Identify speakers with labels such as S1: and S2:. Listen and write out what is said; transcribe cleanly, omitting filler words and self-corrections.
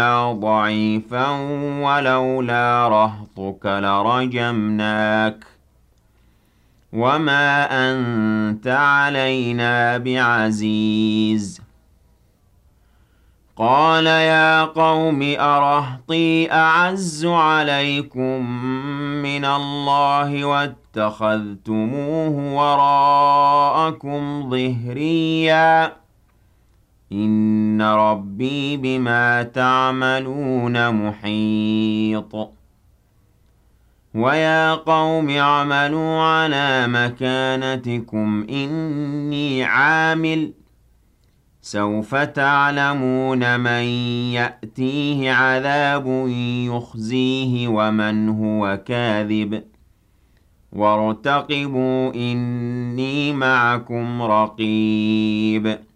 S1: ضعيفا ولولا رهطك لرجمناك وما أنت علينا بعزيز قال يا قوم أرهطي أعز عليكم من الله واتخذتموه وراءكم ظهريا إن ربي بما تعملون محيط ويا قوم اعملوا على مكانتكم إني عامل سوف تعلمون من يأتيه عذاب يخزيه ومن هو كاذب وارتقبوا إني معكم رقيب